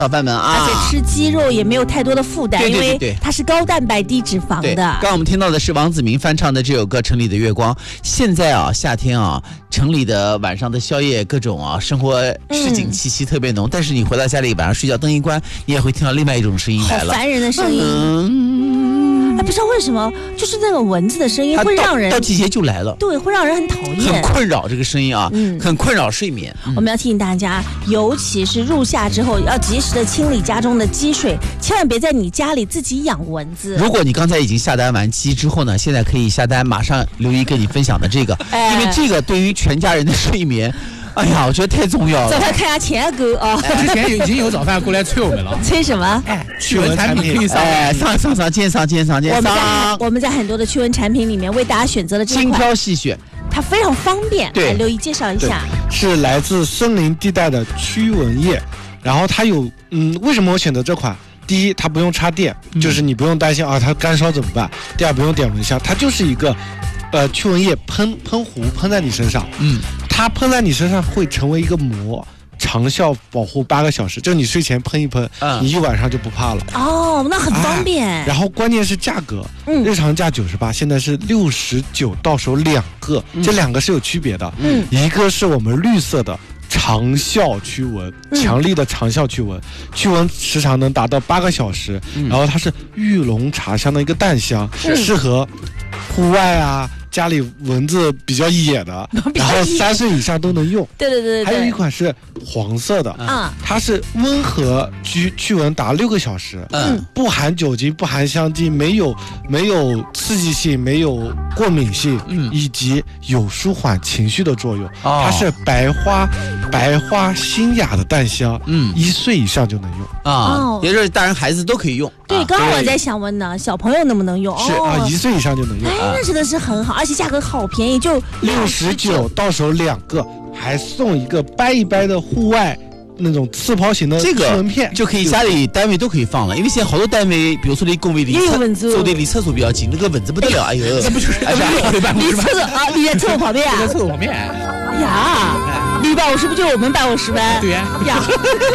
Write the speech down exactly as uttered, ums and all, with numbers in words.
小伙伴们啊， 而且吃鸡肉也没有太多的负担， 对对对对因为它是高蛋白低脂肪的。 刚刚我们听到的是王子明翻唱的这首歌《城里的月光》。现在啊，夏天啊，城里的晚上的宵夜各种啊，生活市井气息特别浓。嗯、但是你回到家里晚上睡觉灯一关，你也会听到另外一种声音来了， 好烦人的声音。 嗯， 哎，不知道为什么，就是那个蚊子的声音会让人到季节就来了， 对，会让人很讨厌， 很困扰这个声音啊，嗯，很困扰睡眠。 嗯、我们要提醒大家，尤其是入夏之后，要及时的清理家中的积水，千万别在你家里自己养蚊子。 如果你刚才已经下单完鸡之后呢，现在可以下单，马上刘一跟你分享的这个，哎、因为这个对于全家人的睡眠。哎呀，我觉得太重要了。 早饭看下钱哥啊！ 之前已经有早饭过来催我们了。 催什么？ 哎，驱蚊产品可以上。 哎，上上上，肩上肩上肩上。 我们在我们在很多的驱蚊产品里面为大家选择了这款， 精挑细选， 它非常方便。 对， 刘姨介绍一下， 是来自森林地带的驱蚊液，然后它有嗯，为什么我选择这款？第一，它不用插电，嗯、就是你不用担心啊，它干烧怎么办？第二，不用点蚊香，它就是一个。呃，驱蚊液喷喷壶喷在你身上，嗯，它喷在你身上会成为一个膜，长效保护八个小时，就你睡前喷一喷，嗯、你一晚上就不怕了。 哦，那很方便。 哎、然后关键是价格，嗯，日常价九十八，现在是六十九，到手两个，嗯、这两个是有区别的，嗯，一个是我们绿色的。长效驱蚊，强力的长效驱蚊，嗯、驱蚊时长能达到八个小时，嗯、然后它是玉龙茶香的一个淡香，嗯、适合户外啊。家里蚊子比较野的，然后三岁以上都能用。 对对对对。 还有一款是黄色的，啊、嗯，它是温和驱驱蚊达六个小时，嗯，不含酒精，不含香精，没有没有刺激性，没有过敏性，嗯，以及有舒缓情绪的作用。哦、它是白花白花新雅的淡香，嗯，一岁以上就能用啊，哦、也就是大人孩子都可以用。 对，刚刚我在想问呢，小朋友能不能用？ 是啊，一岁以上就能用。 哎，那真的是很好，而且价格好便宜，就六十九，到手两个，还送一个掰一掰的户外那种刺泡型的驱蚊片， 就可以家里单位都可以放了。因为现在好多单位，比如说离工位离走的离厕所比较近，那个蚊子不得了，哎呦， 那不就是哎离厕所啊？你在厕所旁边啊？ 在厕所旁边。 呀，离办公室不就是我们办公室吗？ 对呀。